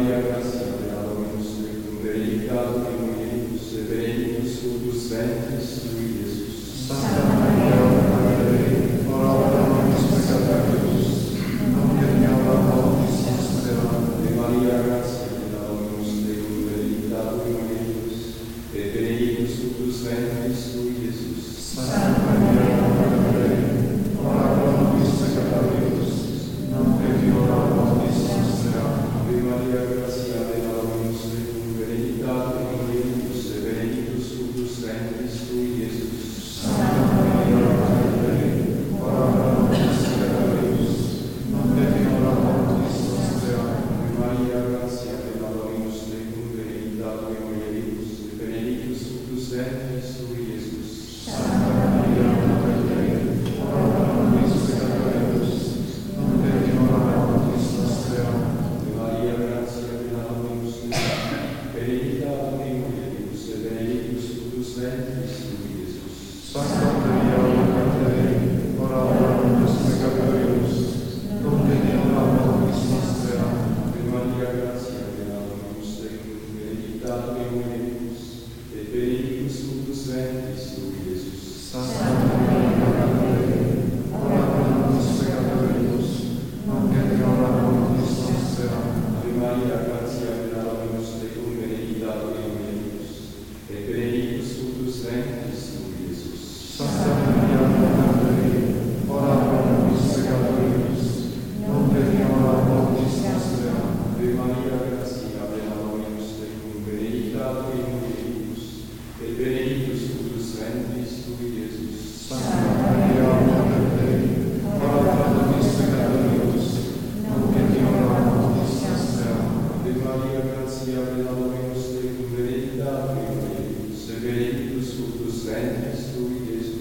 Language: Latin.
Maria, gratia plena Dominus tecum, benedicta tu in mulieribus, et benedictus fructus ventris tui, Iesus. Santa Maria, Madre Dei, ora pro nobis peccatoribus, nunc et in hora mortis nostre. Amen. Maria, gratia plena Dominus tecum, benedicta tu in mulieribus, et benedictus fructus ventris tui, Iesus. Santa Maria, Madre Dei, ora pro nobis peccatoribus, nunc et in hora mortis nostre. Amen. Maria, gratia plena Dominus tecum, benedicta tu in mulieribus, et benedictus fructus ventris tui, Iesus. Santa Maria, Madre Dei, ora pro nobis peccatoribus, nunc et in hora mortis nostre. Amen. Maria, gratia plena Dominus tecum, benedicta tu in mulieribus, et benedictus fructus ventris tui, Iesus. Santa Maria, Madre Dei, ora pro nobis peccatoribus, nunc et in hora mortis nostre. Amen. Maria, gratia plena Dominus tecum, benedicta tu in mulieribus, et benedictus fructus ventris tui, Iesus. Sancta Maria, Madre Dei, ora pro nobis peccatoribus, nunc et in hora mortis nostre. Amen. Maria, gratia plena Dominus tecum, benedicta tu in mulieribus, et benedictus fructus ventris tui, Iesus. Santa Maria,